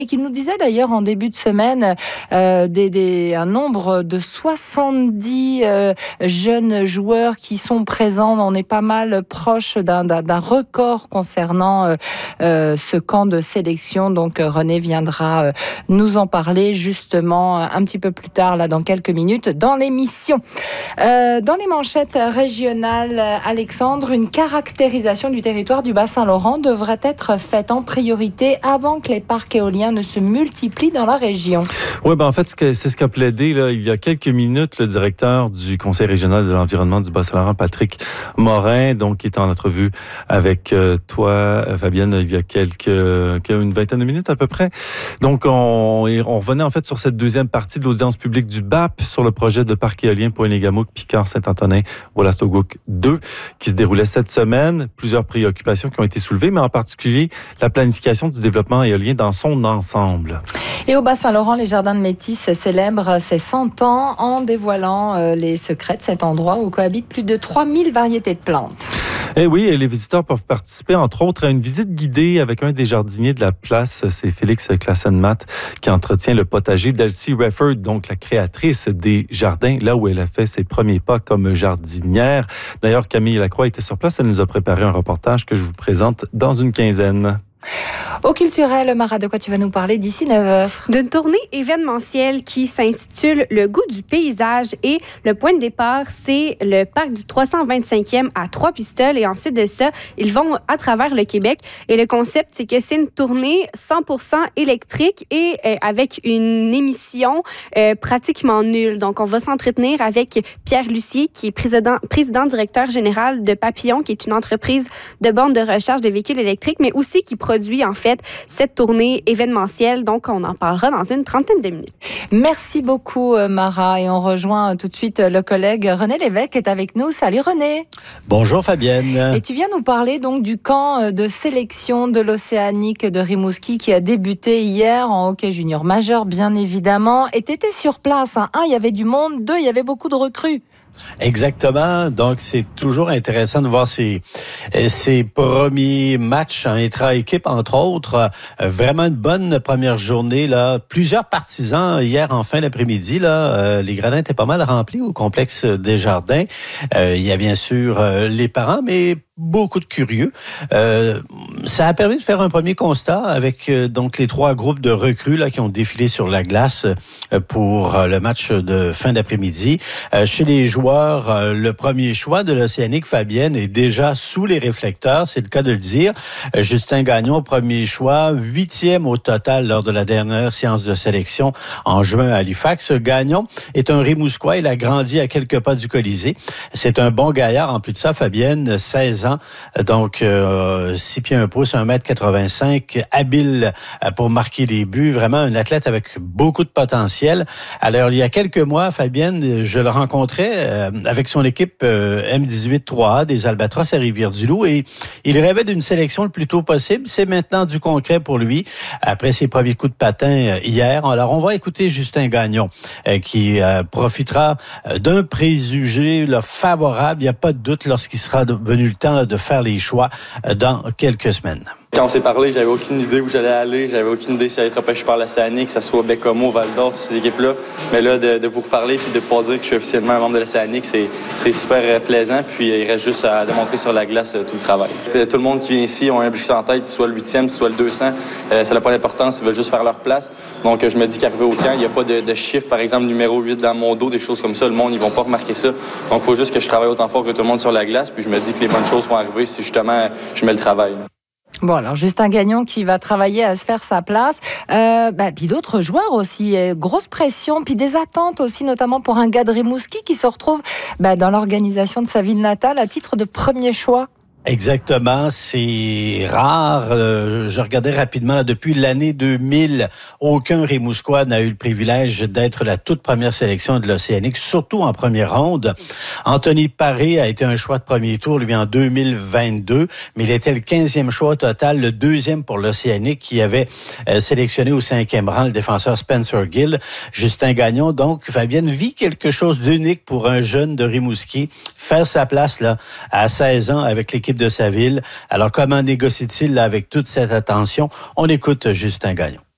Et qui nous disait d'ailleurs en début de semaine un nombre de 70 jeunes joueurs qui sont présents. On est pas mal proche d'un record concernant ce camp de sélection. Donc René viendra nous en parler justement un petit peu plus tard, là, dans quelques minutes, dans l'émission. Dans les manchettes régionales, Alexandre, une caractérisation du territoire du Bas-Saint-Laurent devrait être faite en priorité avant que les parcs éoliens ne se multiplient dans la région. Oui, en fait, c'est ce qu'a plaidé là, il y a quelques minutes le directeur du Conseil régional de l'environnement du Bas-Saint-Laurent, Patrick Morin, donc qui est en entrevue avec toi, Fabienne, il y a une vingtaine de minutes à peu près. Donc, on revenait en fait sur cette deuxième partie de l'audience publique du BAP sur le projet de parc éolien Pointe-les-Gamouc, Picard-Saint-Antonin, Wolastoquk 2, qui se déroulait cette semaine. Plusieurs préoccupations qui ont été soulevées, mais en particulier la planification du développement éolien dans son ensemble. Et au Bas-Saint-Laurent, les Jardins de Métis célèbrent ses 100 ans en dévoilant les secrets de cet endroit où cohabitent plus de 3000 variétés de plantes. Eh oui, et les visiteurs peuvent participer, entre autres, à une visite guidée avec un des jardiniers de la place. C'est Félix Klassenmatt qui entretient le potager d'Elsie Refford, donc la créatrice des jardins, là où elle a fait ses premiers pas comme jardinière. D'ailleurs, Camille Lacroix était sur place. Elle nous a préparé un reportage que je vous présente dans une quinzaine. Au culturel, Mara, de quoi tu vas nous parler d'ici 9h? D'une tournée événementielle qui s'intitule Le goût du paysage et le point de départ, c'est le parc du 325e à Trois-Pistoles et ensuite de ça, ils vont à travers le Québec et le concept, c'est que c'est une tournée 100% électrique et avec une émission pratiquement nulle. Donc, on va s'entretenir avec Pierre Lucier qui est président directeur général de Papillon, qui est une entreprise de bornes de recharge de véhicules électriques, mais aussi qui produit en fait cette tournée événementielle. Donc, on en parlera dans une trentaine de minutes. Merci beaucoup, Mara. Et on rejoint tout de suite le collègue René Lévesque qui est avec nous. Salut, René. Bonjour, Fabienne. Et tu viens nous parler donc du camp de sélection de l'Océanique de Rimouski qui a débuté hier en hockey junior majeur, bien évidemment. Et tu étais sur place. Hein. Un, il y avait du monde. Deux, il y avait beaucoup de recrues. Exactement. Donc, c'est toujours intéressant de voir ces premiers matchs en intra-équipe, entre autres. Vraiment une bonne première journée, là. Plusieurs partisans hier en fin d'après-midi, là. Les gradins étaient pas mal remplis au complexe des Jardins. Il y a bien sûr les parents, mais beaucoup de curieux. Ça a permis de faire un premier constat avec donc les trois groupes de recrues là qui ont défilé sur la glace pour le match de fin d'après-midi. Chez les joueurs, le premier choix de l'Océanique, Fabienne, est déjà sous les réflecteurs, c'est le cas de le dire. Justin Gagnon, premier choix, 8e au total lors de la dernière séance de sélection en juin à Halifax. Gagnon est un Rimouskois, il a grandi à quelques pas du Colisée. C'est un bon gaillard, en plus de ça, Fabienne, 16 ans. Donc, 6 pieds 1 pouce, 1m85, habile pour marquer des buts. Vraiment un athlète avec beaucoup de potentiel. Alors, il y a quelques mois, Fabienne, je le rencontrais avec son équipe M18 3A des Albatros à Rivière-du-Loup et il rêvait d'une sélection le plus tôt possible. C'est maintenant du concret pour lui après ses premiers coups de patin hier. Alors, on va écouter Justin Gagnon qui profitera d'un préjugé là, favorable. Il n'y a pas de doute lorsqu'il sera venu le temps là, de faire les choix dans quelques semaines. Quand on s'est parlé, j'avais aucune idée où j'allais aller. J'avais aucune idée si j'allais être repêché par l'Océanique, que ce soit Bécomo, Val-d'Or, toutes ces équipes-là. Mais là, de vous reparler puis de pouvoir dire que je suis officiellement un membre de l'Océanique, c'est super plaisant. Puis il reste juste à démontrer sur la glace tout le travail. Tout le monde qui vient ici a un objectif en tête, soit le 8e, soit le 200. Ça n'a pas d'importance, ils veulent juste faire leur place. Donc je me dis qu'arrivé au camp, il n'y a pas de chiffre, par exemple, numéro 8 dans mon dos, des choses comme ça. Le monde, ils vont pas remarquer ça. Donc il faut juste que je travaille autant fort que tout le monde sur la glace. Puis je me dis que les bonnes choses vont arriver si justement je mets le travail. Bon, alors Justin Gagnon qui va travailler à se faire sa place. Puis d'autres joueurs aussi. Grosse pression, puis des attentes aussi, notamment pour un gars de Rimouski qui se retrouve dans l'organisation de sa ville natale à titre de premier choix. Exactement, c'est rare. Je regardais rapidement, là, depuis l'année 2000, aucun Rimouskois n'a eu le privilège d'être la toute première sélection de l'Océanique, surtout en première ronde. Anthony Paré a été un choix de premier tour, lui, en 2022, mais il était le 15e choix au total, le deuxième pour l'Océanique qui avait sélectionné au 5e rang le défenseur Spencer Gill. Justin Gagnon, donc, Fabienne, vit quelque chose d'unique pour un jeune de Rimouski, faire sa place là à 16 ans avec l'équipe de sa ville. Alors, comment négocie-t-il là, avec toute cette attention? On écoute Justin Gagnon.